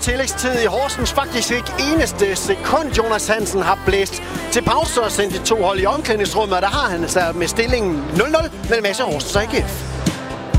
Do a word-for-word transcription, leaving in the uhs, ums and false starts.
tillægstid i Horsens. Faktisk ikke eneste sekund Jonas Hansen har blæst til pause og sendt de to hold i omklædningsrummet. Og der har han altså med stillingen nul nul mellem A C Horsens og A G F.